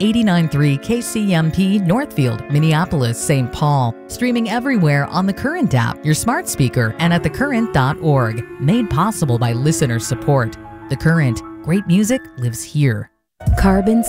89.3 KCMP Northfield, Minneapolis, St. Paul. Streaming everywhere on the Current app, your smart speaker, and at thecurrent.org. Made possible by listener support. The Current. Great music lives here. Carbon